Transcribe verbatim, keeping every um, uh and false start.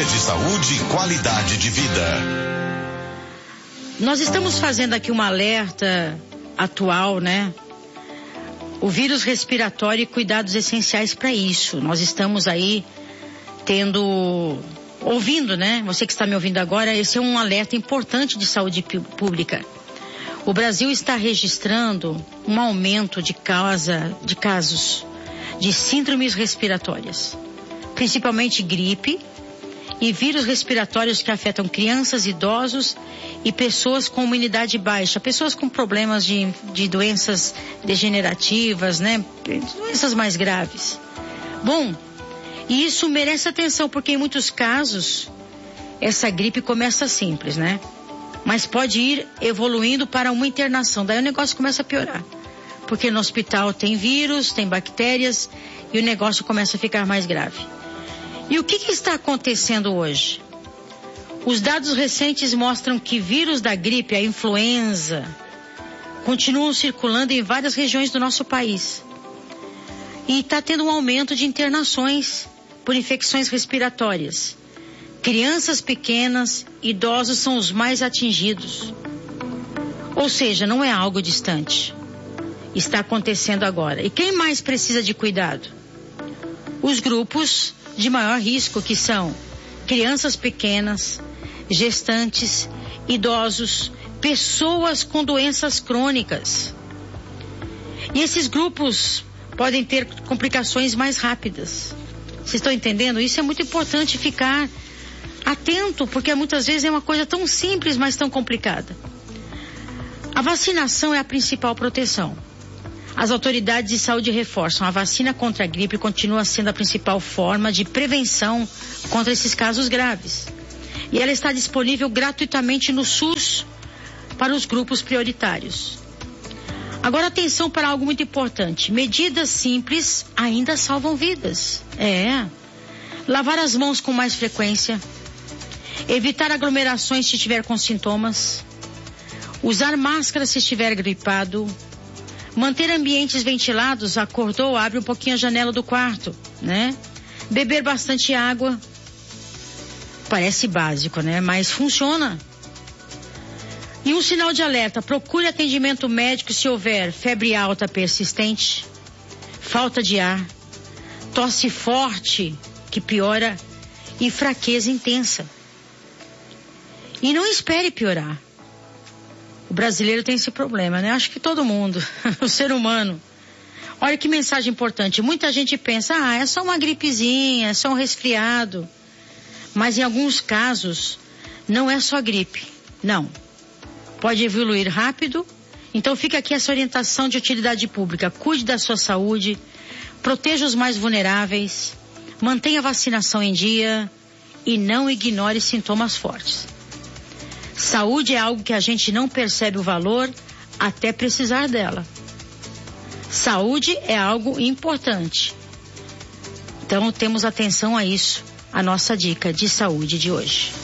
dica de saúde e qualidade de vida. Nós estamos fazendo aqui um alerta atual, né? O vírus respiratório e cuidados essenciais para isso. Nós estamos aí tendo, ouvindo, né? Você que está me ouvindo agora, esse é um alerta importante de saúde pública. O Brasil está registrando um aumento de, causa, de casos de síndromes respiratórias, principalmente gripe e vírus respiratórios que afetam crianças, idosos e pessoas com imunidade baixa, pessoas com problemas de, de doenças degenerativas, né? Doenças mais graves. Bom, e isso merece atenção, porque em muitos casos essa gripe começa simples, né? Mas pode ir evoluindo para uma internação, daí o negócio começa a piorar. Porque no hospital tem vírus, tem bactérias e o negócio começa a ficar mais grave. E o que, que está acontecendo hoje? Os dados recentes mostram que vírus da gripe, a influenza, continuam circulando em várias regiões do nosso país. E está tendo um aumento de internações por infecções respiratórias. Crianças pequenas, idosos são os mais atingidos. Ou seja, não é algo distante. Está acontecendo agora. E quem mais precisa de cuidado? Os grupos de maior risco, que são crianças pequenas, gestantes, idosos, pessoas com doenças crônicas. E esses grupos podem ter complicações mais rápidas. Vocês estão entendendo? Isso é muito importante ficar atento, porque muitas vezes é uma coisa tão simples, mas tão complicada. A vacinação é a principal proteção. As autoridades de saúde reforçam: a vacina contra a gripe continua sendo a principal forma de prevenção contra esses casos graves. E ela está disponível gratuitamente no SUS para os grupos prioritários. Agora, atenção para algo muito importante. Medidas simples ainda salvam vidas. É. Lavar as mãos com mais frequência. Evitar aglomerações se estiver com sintomas. Usar máscara se estiver gripado. Manter ambientes ventilados. Acordou, abre um pouquinho a janela do quarto, né? Beber bastante água. Parece básico, né? Mas funciona. E um sinal de alerta: procure atendimento médico se houver febre alta persistente, falta de ar, tosse forte que piora e fraqueza intensa. E não espere piorar. O brasileiro tem esse problema, né? Acho que todo mundo, o ser humano. Olha que mensagem importante. Muita gente pensa: ah, é só uma gripezinha, é só um resfriado. Mas em alguns casos, não é só gripe. Não. Pode evoluir rápido. Então fica aqui essa orientação de utilidade pública. Cuide da sua saúde, proteja os mais vulneráveis, mantenha a vacinação em dia e não ignore sintomas fortes. Saúde é algo que a gente não percebe o valor até precisar dela. Saúde é algo importante. Então temos atenção a isso, a nossa dica de saúde de hoje.